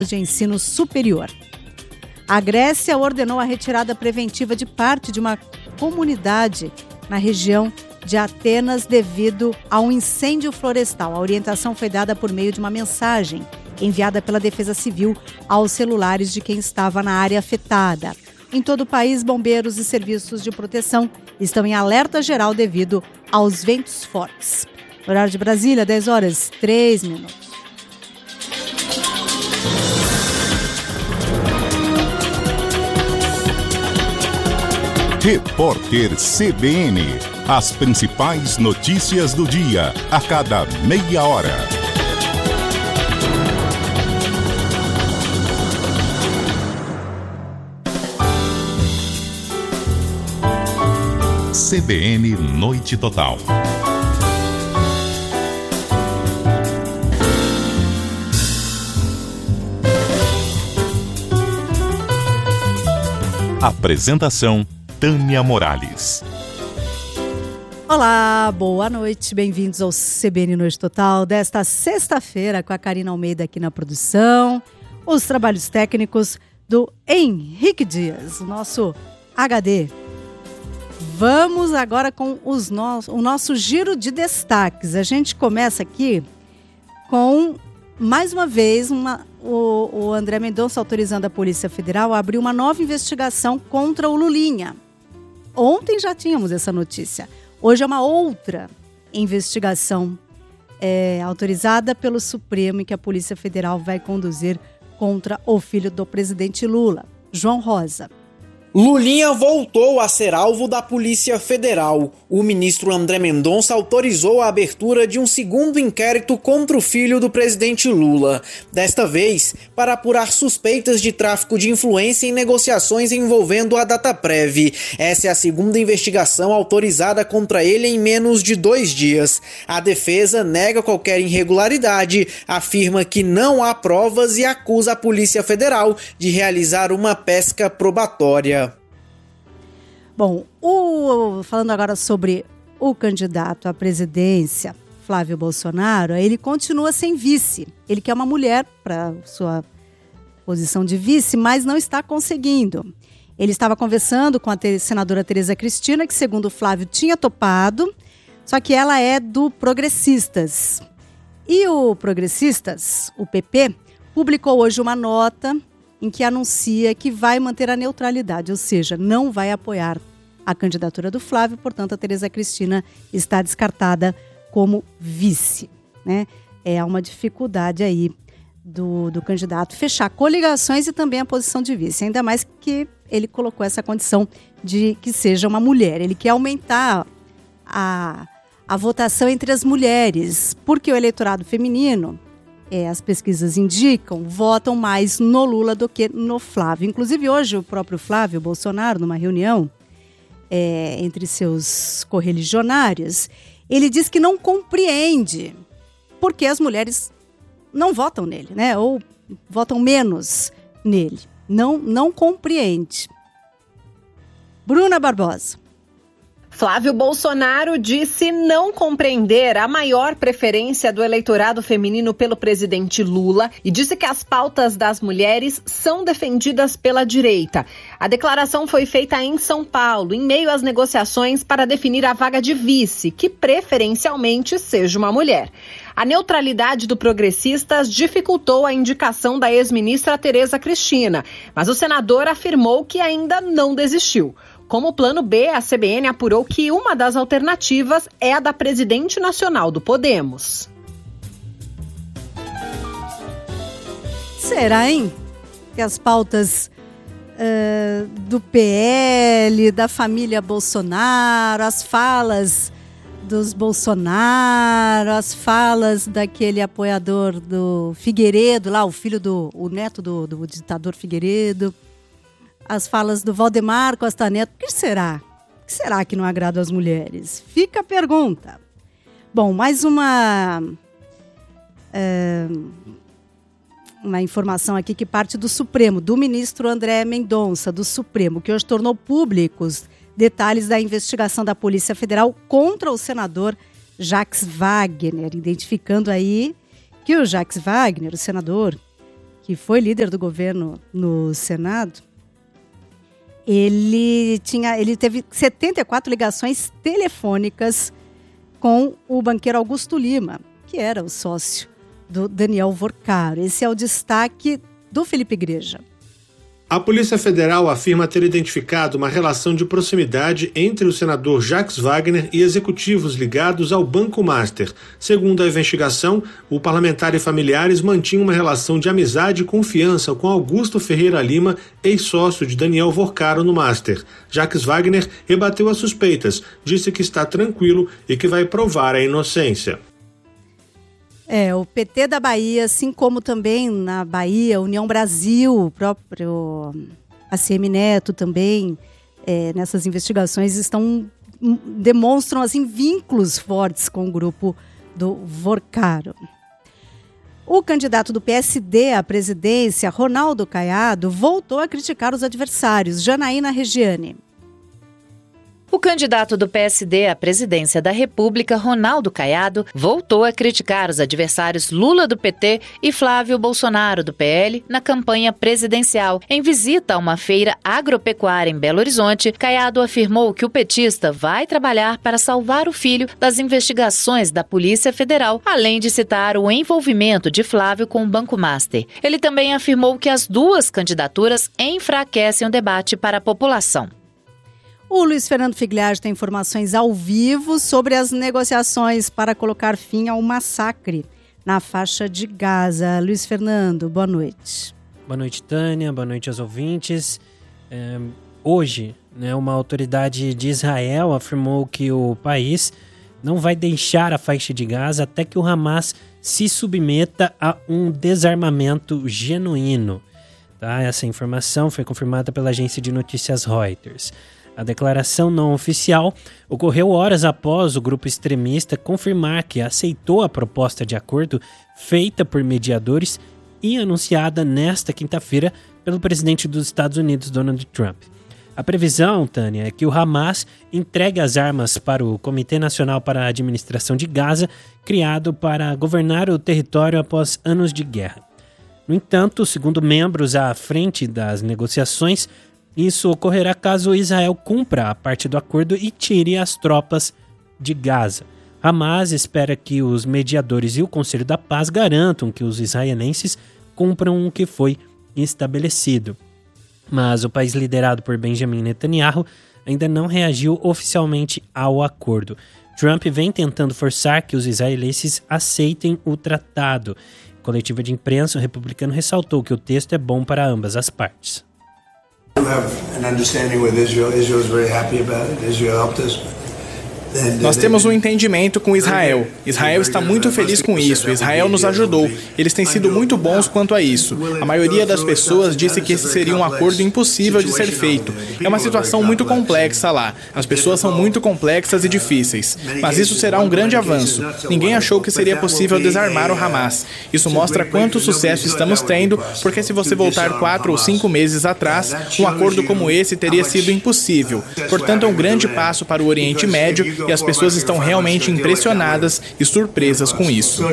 de ensino superior. A Grécia ordenou a retirada preventiva de parte de uma comunidade na região de Atenas devido a um incêndio florestal. A orientação foi dada por meio de uma mensagem enviada pela Defesa Civil aos celulares de quem estava na área afetada. Em todo o país, bombeiros e serviços de proteção estão em alerta geral devido aos ventos fortes. Horário de Brasília, 10h03. Repórter CBN. As principais notícias do dia, a cada meia hora. CBN Noite Total. Apresentação: Tânia Morales. Olá, boa noite, bem-vindos ao CBN Noite Total desta sexta-feira com a Karina Almeida aqui na produção, os trabalhos técnicos do Henrique Dias, o nosso HD. Vamos agora com o nosso giro de destaques. A gente começa aqui com, mais uma vez, o André Mendonça autorizando a Polícia Federal a abrir uma nova investigação contra o Lulinha. Ontem já tínhamos essa notícia. Hoje é uma outra investigação autorizada pelo Supremo e que a Polícia Federal vai conduzir contra o filho do presidente Lula, João Rosa. Lulinha voltou a ser alvo da Polícia Federal. O ministro André Mendonça autorizou a abertura de um segundo inquérito contra o filho do presidente Lula. Desta vez, para apurar suspeitas de tráfico de influência em negociações envolvendo a Dataprev. Essa é a segunda investigação autorizada contra ele em menos de 2 dias. A defesa nega qualquer irregularidade, afirma que não há provas e acusa a Polícia Federal de realizar uma pesca probatória. Bom, falando agora sobre o candidato à presidência, Flávio Bolsonaro, ele continua sem vice. Ele quer uma mulher para sua posição de vice, mas não está conseguindo. Ele estava conversando com a senadora Tereza Cristina, que segundo Flávio tinha topado, só que ela é do Progressistas. E o Progressistas, o PP, publicou hoje uma nota em que anuncia que vai manter a neutralidade, ou seja, não vai apoiar a candidatura do Flávio, portanto a Tereza Cristina está descartada como vice, né? É uma dificuldade aí do candidato fechar coligações e também a posição de vice, ainda mais que ele colocou essa condição de que seja uma mulher. Ele quer aumentar a votação entre as mulheres, porque o eleitorado feminino, as pesquisas indicam, votam mais no Lula do que no Flávio. Inclusive hoje o próprio Flávio Bolsonaro, numa reunião entre seus correligionários, ele diz que não compreende porque as mulheres não votam nele, né? Ou votam menos nele. Não compreende. Bruna Barbosa. Flávio Bolsonaro disse não compreender a maior preferência do eleitorado feminino pelo presidente Lula e disse que as pautas das mulheres são defendidas pela direita. A declaração foi feita em São Paulo, em meio às negociações para definir a vaga de vice, que preferencialmente seja uma mulher. A neutralidade do Progressistas dificultou a indicação da ex-ministra Tereza Cristina, mas o senador afirmou que ainda não desistiu. Como plano B, a CBN apurou que uma das alternativas é a da presidente nacional do Podemos. Será, hein? Que as pautas do PL, da família Bolsonaro, as falas dos Bolsonaro, as falas daquele apoiador do Figueiredo, lá o neto do ditador Figueiredo, as falas do Valdemar Costa Neto, o que será? O que será que não agrada às mulheres? Fica a pergunta. Bom, mais uma informação aqui que parte do Supremo, do ministro André Mendonça, do Supremo, que hoje tornou públicos detalhes da investigação da Polícia Federal contra o senador Jacques Wagner, identificando aí que o Jacques Wagner, o senador que foi líder do governo no Senado, ele teve 74 ligações telefônicas com o banqueiro Augusto Lima, que era o sócio do Daniel Vorcaro. Esse é o destaque do Felipe Igreja. A Polícia Federal afirma ter identificado uma relação de proximidade entre o senador Jacques Wagner e executivos ligados ao Banco Master. Segundo a investigação, o parlamentar e familiares mantinham uma relação de amizade e confiança com Augusto Ferreira Lima, ex-sócio de Daniel Vorcaro no Master. Jacques Wagner rebateu as suspeitas, disse que está tranquilo e que vai provar a inocência. O PT da Bahia, assim como também na Bahia, União Brasil, o próprio ACM Neto também, nessas investigações demonstram assim, vínculos fortes com o grupo do Vorcaro. O candidato do PSD à presidência, Ronaldo Caiado, voltou a criticar os adversários. Janaína Regiane. O candidato do PSD à presidência da República, Ronaldo Caiado, voltou a criticar os adversários Lula do PT e Flávio Bolsonaro do PL na campanha presidencial. Em visita a uma feira agropecuária em Belo Horizonte, Caiado afirmou que o petista vai trabalhar para salvar o filho das investigações da Polícia Federal, além de citar o envolvimento de Flávio com o Banco Master. Ele também afirmou que as duas candidaturas enfraquecem o debate para a população. O Luiz Fernando Figliage tem informações ao vivo sobre as negociações para colocar fim ao massacre na faixa de Gaza. Luiz Fernando, boa noite. Boa noite, Tânia. Boa noite aos ouvintes. Hoje, uma autoridade de Israel afirmou que o país não vai deixar a faixa de Gaza até que o Hamas se submeta a um desarmamento genuíno. Tá? Essa informação foi confirmada pela agência de notícias Reuters. A declaração não oficial ocorreu horas após o grupo extremista confirmar que aceitou a proposta de acordo feita por mediadores e anunciada nesta quinta-feira pelo presidente dos Estados Unidos, Donald Trump. A previsão, Tânia, é que o Hamas entregue as armas para o Comitê Nacional para a Administração de Gaza, criado para governar o território após anos de guerra. No entanto, segundo membros à frente das negociações, isso ocorrerá caso Israel cumpra a parte do acordo e tire as tropas de Gaza. Hamas espera que os mediadores e o Conselho da Paz garantam que os israelenses cumpram o que foi estabelecido. Mas o país liderado por Benjamin Netanyahu ainda não reagiu oficialmente ao acordo. Trump vem tentando forçar que os israelenses aceitem o tratado. Em coletiva de imprensa, o republicano ressaltou que o texto é bom para ambas as partes. We have an understanding with Israel. Israel is very happy about it. Israel helped us. Nós temos um entendimento com Israel. Israel está muito feliz com isso. Israel nos ajudou. Eles têm sido muito bons quanto a isso. A maioria das pessoas disse que esse seria um acordo impossível de ser feito. É uma situação muito complexa lá. As pessoas são muito complexas e difíceis. Mas isso será um grande avanço. Ninguém achou que seria possível desarmar o Hamas. Isso mostra quanto sucesso estamos tendo, porque se você voltar 4 ou 5 meses atrás, um acordo como esse teria sido impossível. Portanto, é um grande passo para o Oriente Médio e as pessoas estão realmente impressionadas e surpresas com isso.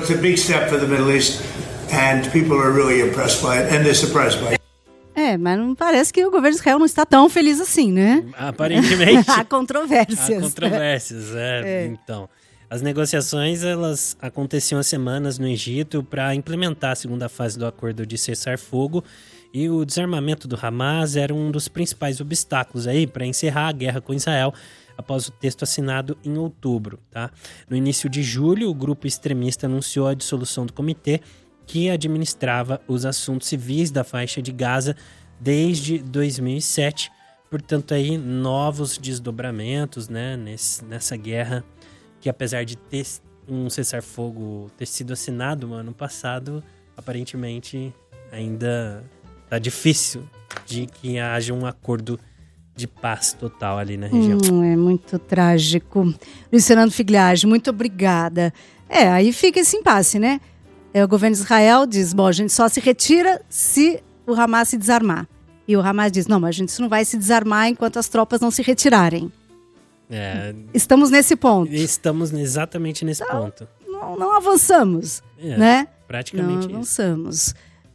Mas não parece que o governo de Israel não está tão feliz assim, né? Aparentemente. Há controvérsias. Há controvérsias, Então, as negociações elas aconteciam há semanas no Egito para implementar a segunda fase do acordo de cessar-fogo, e o desarmamento do Hamas era um dos principais obstáculos aí para encerrar a guerra com Israel após o texto assinado em outubro. Tá? No início de julho, o grupo extremista anunciou a dissolução do comitê que administrava os assuntos civis da faixa de Gaza desde 2007. Portanto, aí, novos desdobramentos, né, nessa guerra que, apesar de ter um cessar-fogo ter sido assinado no ano passado, aparentemente ainda está difícil de que haja um acordo de paz total ali na região. É muito trágico. Luiz Fernando Figliage, muito obrigada. Aí fica esse impasse, né? O governo de Israel diz, a gente só se retira se o Hamas se desarmar. E o Hamas diz, não, mas a gente não vai se desarmar enquanto as tropas não se retirarem. Estamos nesse ponto. Estamos exatamente nesse ponto. Não avançamos, né? Praticamente não avançamos.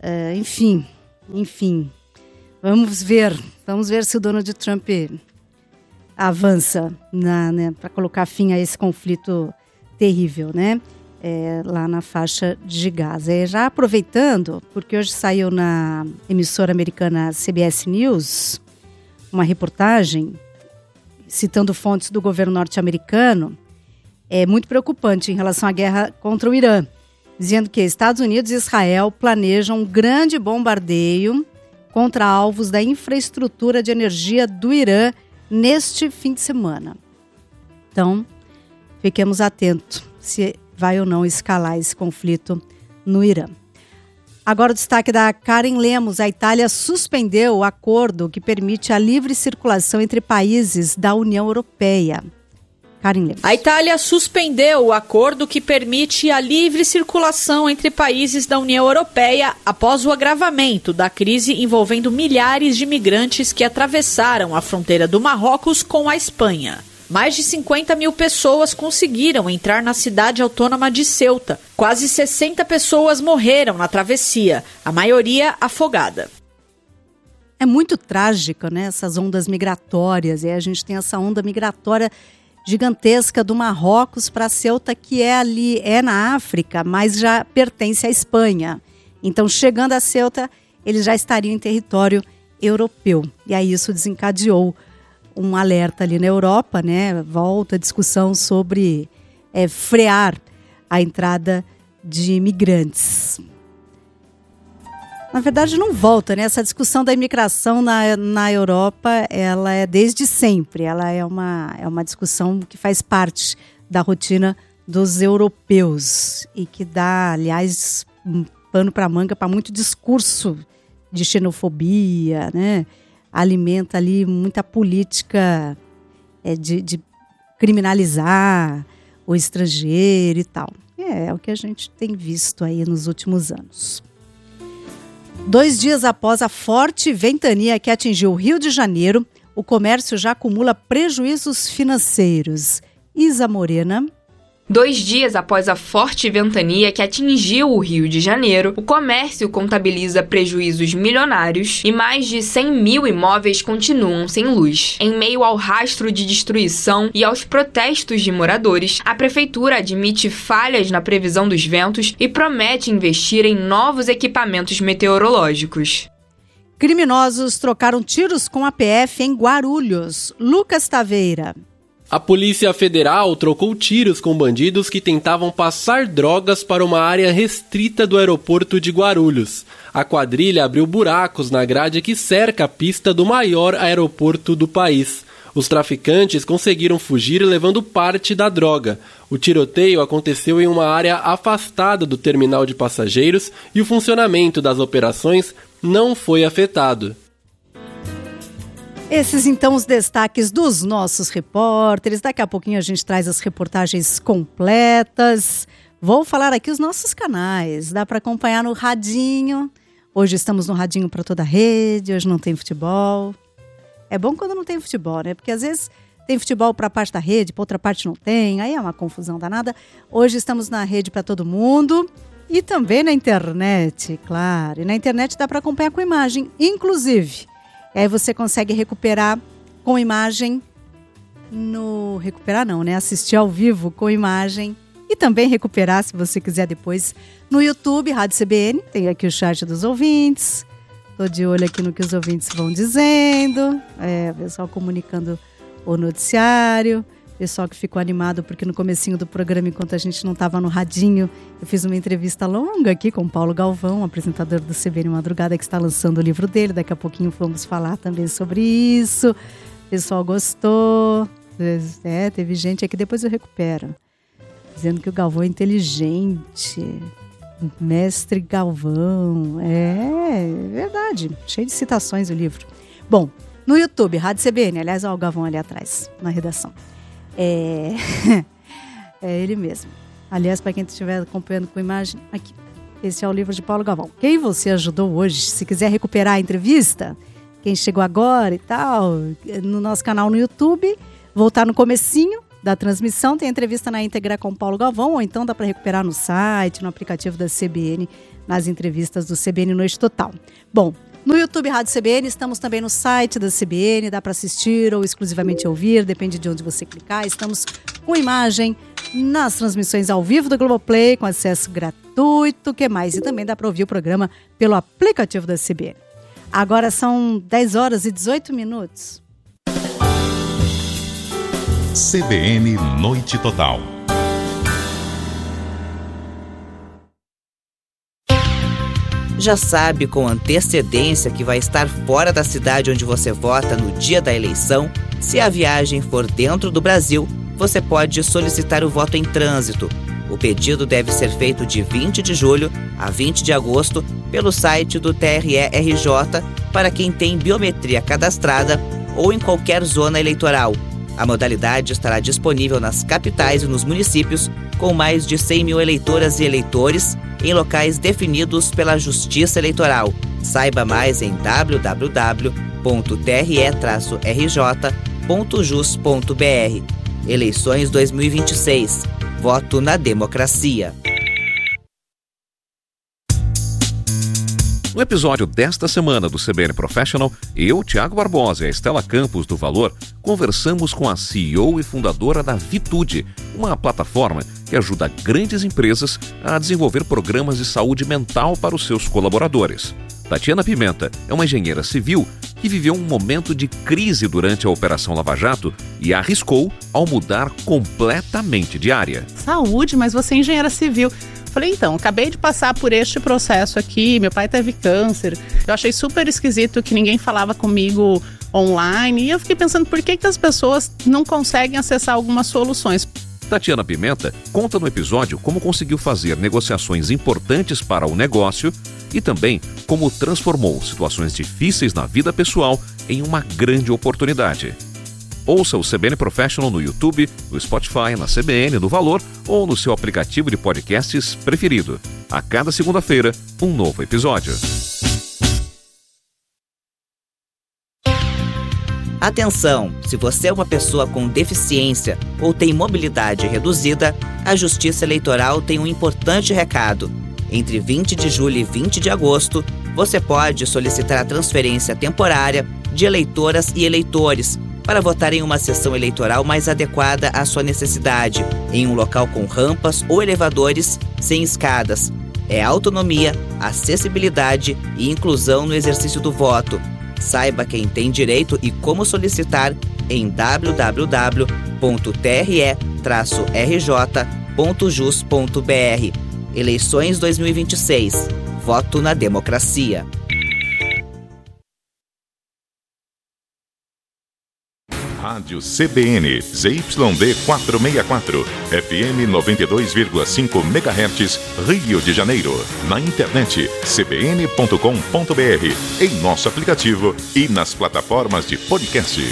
Enfim. Vamos ver se o Donald Trump avança para colocar fim a esse conflito terrível, né? Lá na faixa de Gaza. Já aproveitando, porque hoje saiu na emissora americana CBS News uma reportagem citando fontes do governo norte-americano, muito preocupante em relação à guerra contra o Irã, dizendo que Estados Unidos e Israel planejam um grande bombardeio contra alvos da infraestrutura de energia do Irã neste fim de semana. Então, fiquemos atentos se vai ou não escalar esse conflito no Irã. Agora o destaque da Karen Lemos. A Itália suspendeu o acordo que permite a livre circulação entre países da União Europeia. Karen Lemos. A Itália suspendeu o acordo que permite a livre circulação entre países da União Europeia após o agravamento da crise envolvendo milhares de imigrantes que atravessaram a fronteira do Marrocos com a Espanha. Mais de 50 mil pessoas conseguiram entrar na cidade autônoma de Ceuta. Quase 60 pessoas morreram na travessia, a maioria afogada. É muito trágico, né? Essas ondas migratórias. E a gente tem essa onda migratória gigantesca do Marrocos para Ceuta, que é na África, mas já pertence à Espanha. Então, chegando a Ceuta, eles já estariam em território europeu. E aí isso desencadeou um alerta ali na Europa, né? Volta a discussão sobre frear a entrada de imigrantes. Na verdade, não volta, né? Essa discussão da imigração na Europa, ela é desde sempre. Ela é uma discussão que faz parte da rotina dos europeus e que dá, aliás, um pano para manga para muito discurso de xenofobia, né? Alimenta ali muita política de criminalizar o estrangeiro e tal. É o que a gente tem visto aí nos últimos anos. 2 dias após a forte ventania que atingiu o Rio de Janeiro, o comércio já acumula prejuízos financeiros. Isa Morena. 2 dias após a forte ventania que atingiu o Rio de Janeiro, o comércio contabiliza prejuízos milionários e mais de 100 mil imóveis continuam sem luz. Em meio ao rastro de destruição e aos protestos de moradores, a prefeitura admite falhas na previsão dos ventos e promete investir em novos equipamentos meteorológicos. Criminosos trocaram tiros com a PF em Guarulhos. Lucas Taveira. A Polícia Federal trocou tiros com bandidos que tentavam passar drogas para uma área restrita do aeroporto de Guarulhos. A quadrilha abriu buracos na grade que cerca a pista do maior aeroporto do país. Os traficantes conseguiram fugir levando parte da droga. O tiroteio aconteceu em uma área afastada do terminal de passageiros e o funcionamento das operações não foi afetado. Esses, então, os destaques dos nossos repórteres. Daqui a pouquinho a gente traz as reportagens completas. Vou falar aqui os nossos canais. Dá para acompanhar no radinho. Hoje estamos no radinho para toda a rede. Hoje não tem futebol. É bom quando não tem futebol, né? Porque às vezes tem futebol para parte da rede, para outra parte não tem. Aí é uma confusão danada. Hoje estamos na rede para todo mundo. E também na internet, claro. E na internet dá para acompanhar com imagem, inclusive. E aí você consegue recuperar com imagem Recuperar não, né? Assistir ao vivo com imagem e também recuperar, se você quiser depois, no YouTube, Rádio CBN. Tem aqui o chat dos ouvintes. Estou de olho aqui no que os ouvintes vão dizendo. O pessoal comunicando o noticiário. Pessoal que ficou animado porque no comecinho do programa, enquanto a gente não estava no radinho, eu fiz uma entrevista longa aqui com o Paulo Galvão, apresentador do CBN Madrugada, que está lançando o livro dele. Daqui a pouquinho vamos falar também sobre isso. O pessoal gostou. Teve gente aqui, depois eu recupero, dizendo que o Galvão é inteligente. Mestre Galvão. É verdade. Cheio de citações o livro. Bom, no YouTube, Rádio CBN. Aliás, olha o Galvão ali atrás, na redação. É ele mesmo. Aliás, para quem estiver acompanhando com imagem, aqui. Esse é o livro de Paulo Galvão. Quem você ajudou hoje, se quiser recuperar a entrevista, quem chegou agora e tal, no nosso canal no YouTube, voltar no comecinho da transmissão, tem a entrevista na íntegra com o Paulo Galvão, ou então dá para recuperar no site, no aplicativo da CBN, nas entrevistas do CBN Noite Total. Bom, no YouTube Rádio CBN, estamos também no site da CBN, dá para assistir ou exclusivamente ouvir, depende de onde você clicar. Estamos com imagem nas transmissões ao vivo do Globoplay, com acesso gratuito, o que mais? E também dá para ouvir o programa pelo aplicativo da CBN. Agora são 10 horas e 18 minutos. CBN Noite Total. Já sabe com antecedência que vai estar fora da cidade onde você vota no dia da eleição? Se a viagem for dentro do Brasil, você pode solicitar o voto em trânsito. O pedido deve ser feito de 20 de julho a 20 de agosto pelo site do TRE-RJ para quem tem biometria cadastrada ou em qualquer zona eleitoral. A modalidade estará disponível nas capitais e nos municípios com mais de 100 mil eleitoras e eleitores em locais definidos pela Justiça Eleitoral. Saiba mais em www.tre-rj.jus.br. Eleições 2026. Voto na democracia. No episódio desta semana do CBN Professional, eu, Tiago Barbosa e a Estela Campos do Valor, conversamos com a CEO e fundadora da Vitude, uma plataforma que ajuda grandes empresas a desenvolver programas de saúde mental para os seus colaboradores. Tatiana Pimenta é uma engenheira civil que viveu um momento de crise durante a Operação Lava Jato e arriscou ao mudar completamente de área. Saúde, mas você é engenheira civil. Falei, então, acabei de passar por este processo aqui, meu pai teve câncer. Eu achei super esquisito que ninguém falava comigo online e eu fiquei pensando por que as pessoas não conseguem acessar algumas soluções. Tatiana Pimenta conta no episódio como conseguiu fazer negociações importantes para o negócio e também como transformou situações difíceis na vida pessoal em uma grande oportunidade. Ouça o CBN Professional no YouTube, no Spotify, na CBN, no Valor ou no seu aplicativo de podcasts preferido. A cada segunda-feira, um novo episódio. Atenção! Se você é uma pessoa com deficiência ou tem mobilidade reduzida, a Justiça Eleitoral tem um importante recado. Entre 20 de julho e 20 de agosto, você pode solicitar a transferência temporária de eleitoras e eleitores para votar em uma sessão eleitoral mais adequada à sua necessidade, em um local com rampas ou elevadores sem escadas. É autonomia, acessibilidade e inclusão no exercício do voto. Saiba quem tem direito e como solicitar em www.tre-rj.jus.br. Eleições 2026. Voto na democracia. Rádio CBN, ZYD 464, FM 92,5 MHz, Rio de Janeiro. Na internet, cbn.com.br, em nosso aplicativo e nas plataformas de podcast.